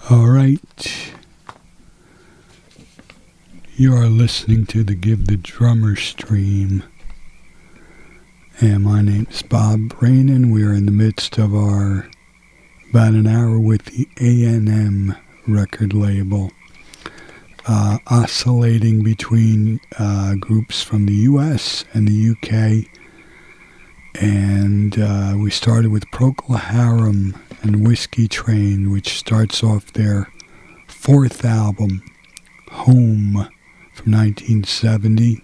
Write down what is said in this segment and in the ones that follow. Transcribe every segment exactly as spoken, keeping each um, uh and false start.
All right. You are listening to the Give the Drummer stream. And my name is Bob Brainin. We are in the midst of our about an hour with the A and M record label, uh, oscillating between uh, groups from the U S and the U K. And uh, we started with Procol Harum and Whiskey Train, which starts off their fourth album, Home, from nineteen seventy.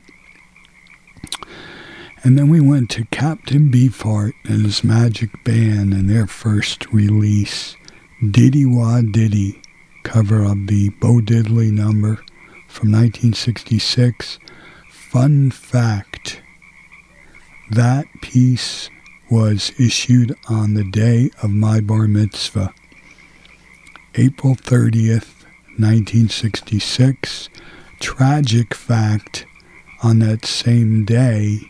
And then we went to Captain Beefheart and his Magic Band and their first release, Diddy Wah Diddy, cover of the Bo Diddley number from nineteen sixty-six. Fun fact, that piece was issued on the day of my bar mitzvah, April thirtieth, nineteen sixty-six. Tragic fact, on that same day,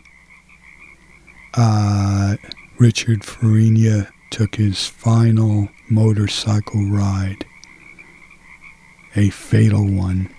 uh, Richard Farina took his final motorcycle ride, a fatal one.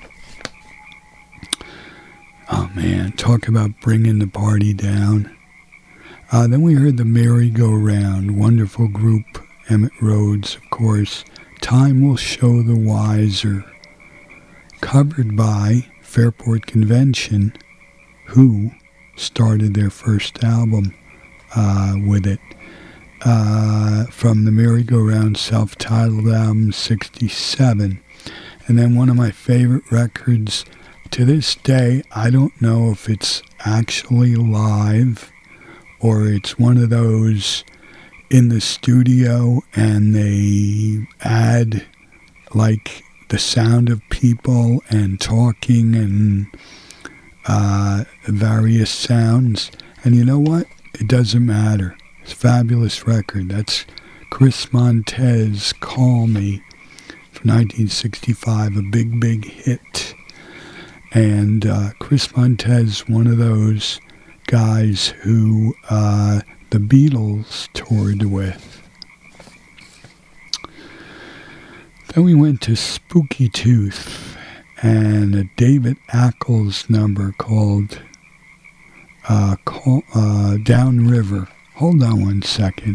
Oh man, talk about bringing the party down. Uh, then we heard the Merry-Go-Round, wonderful group, Emmett Rhodes, of course. Time Will Show the Wiser, covered by Fairport Convention, who started their first album uh, with it. Uh, from the Merry-Go-Round self-titled album, sixty-seven. And then one of my favorite records, to this day, I don't know if it's actually live, or it's one of those in the studio and they add like the sound of people and talking and uh, various sounds. And you know what? It doesn't matter. It's a fabulous record. That's Chris Montez, Call Me, from nineteen sixty-five, a big, big hit. And uh, Chris Montez, one of those guys who uh, the Beatles toured with. Then we went to Spooky Tooth and a David Ackles number called uh, call, uh, Down River. Hold on one second.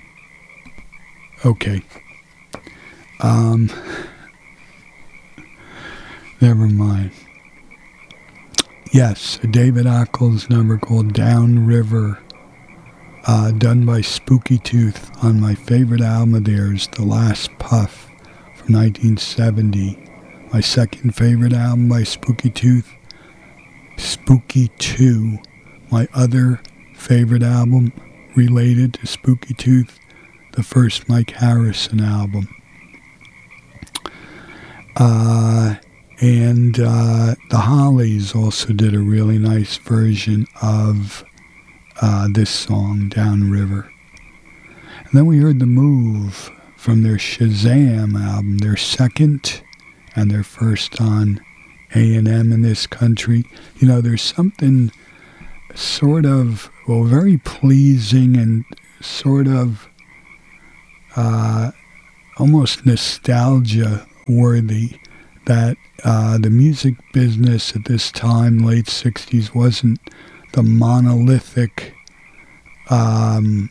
Okay. Um, never mind. Yes, a David Ackles number called Down River, uh, done by Spooky Tooth on my favorite album of theirs, The Last Puff, from nineteen seventy. My second favorite album by Spooky Tooth, Spooky two. My other favorite album related to Spooky Tooth, the first Mike Harrison album. Uh... And uh, the Hollies also did a really nice version of uh, this song, Down River. And then we heard The Move from their Shazam album, their second and their first on A and M in this country. You know, there's something sort of, well, very pleasing and sort of uh, almost nostalgia-worthy that uh, the music business at this time, late sixties, wasn't the monolithic um,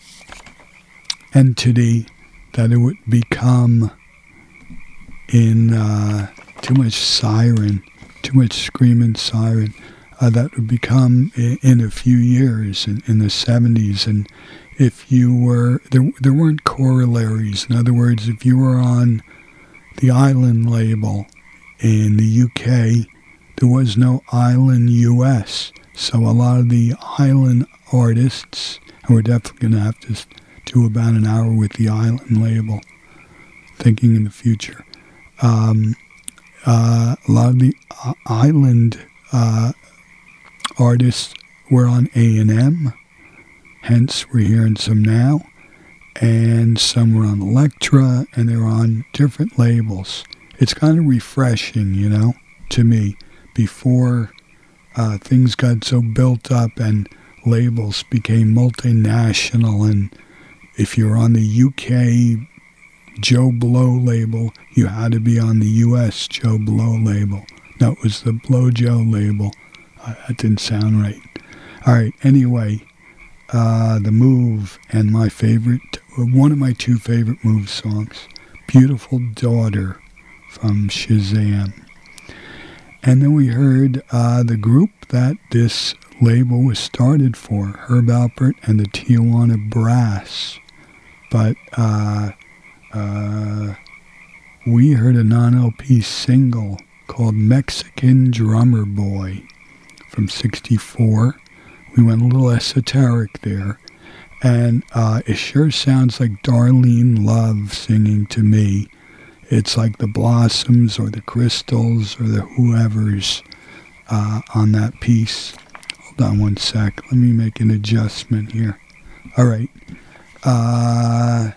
entity that it would become in uh, too much siren, too much screaming siren, uh, that would become in, in a few years, in, in the seventies. And if you were, there, there weren't corollaries. In other words, if you were on the Island label in the U K, there was no Island U S. So a lot of the Island artists, and we're definitely going to have to do about an hour with the Island label, thinking in the future. Um, uh, a lot of the uh, Island uh, artists were on A and M, hence we're hearing some now. And some were on Elektra, and they're on different labels. It's kind of refreshing, you know, to me, before uh, things got so built up and labels became multinational, and if you're on the U K Joe Blow label. You had to be on the U S Joe Blow label. No, it was the Blow Joe label. Uh, that didn't sound right. All right, anyway, uh, The Move and my favorite, one of my two favorite Move songs, Beautiful Daughter from Shazam. And then we heard uh, the group that this label was started for, Herb Alpert and the Tijuana Brass. But uh, uh, we heard a non-L P single called Mexican Drummer Boy from sixty-four. We went a little esoteric there. And uh, it sure sounds like Darlene Love singing to me. It's like the Blossoms or the Crystals or the whoever's uh, on that piece. Hold on one sec. Let me make an adjustment here. All right. Uh,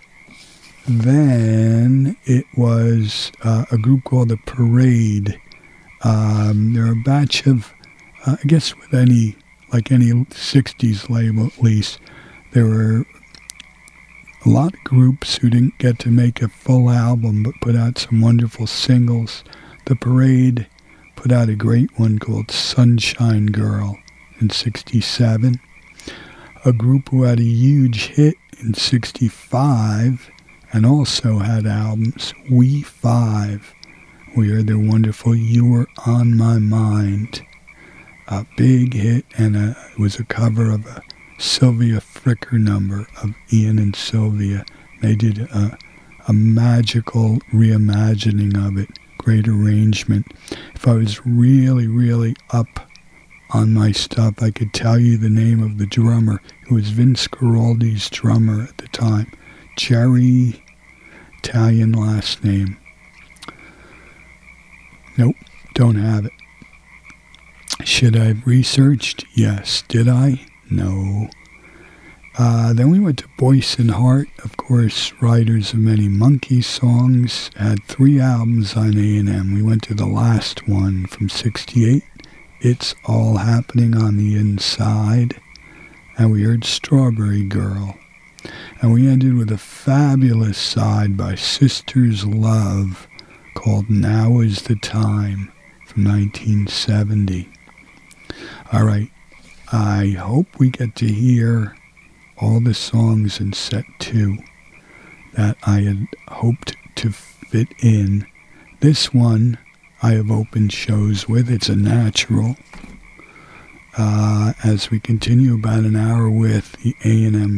then it was uh, a group called The Parade. Um, they're a batch of, uh, I guess with any, like any sixties label at least, there were a lot of groups who didn't get to make a full album but put out some wonderful singles. The Parade put out a great one called Sunshine Girl in sixty-seven. A group who had a huge hit in sixty-five and also had albums, We Five. We heard their wonderful You Were On My Mind. A big hit, and a, it was a cover of a Sylvia Fricker number of Ian and Sylvia. They did a, a magical reimagining of it. Great arrangement. If I was really, really up on my stuff, I could tell you the name of the drummer. It was Vince Guaraldi's drummer at the time. Jerry, Italian last name. Nope, don't have it. Should I have researched? Yes. Did I? No. Uh, then we went to Boyce and Hart, of course, writers of many Monkey songs, had three albums on A and M. We went to the last one from sixty-eight, It's All Happening on the Inside, and we heard Strawberry Girl. And we ended with a fabulous side by Sisters Love called Now Is the Time from nineteen seventy. All right. I hope we get to hear all the songs in set two that I had hoped to fit in. This one I have opened shows with. It's a natural. Uh, as we continue about an hour with the A and M